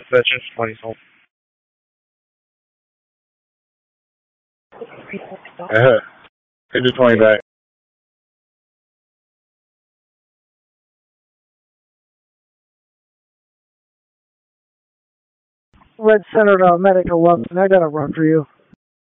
Fetching 20 sold. Hit the 20 back. Red Center medical 11. I got a run for you.